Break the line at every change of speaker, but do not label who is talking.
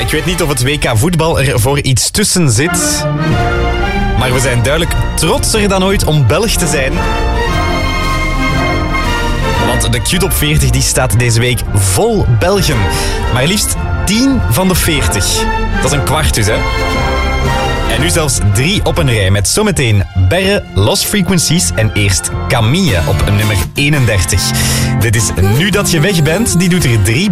ik weet niet of het WK voetbal er voor iets tussen zit. Maar we zijn duidelijk trotser dan ooit om Belg te zijn. Want de Q-top 40 die staat deze week vol Belgen. Maar liefst 10 van de 40. Dat is een kwart dus, hè. En nu zelfs 3 op een rij met zometeen Berre, Lost Frequencies en eerst Camille op nummer 31. Dit is Nu Dat Je Weg Bent, die doet er 3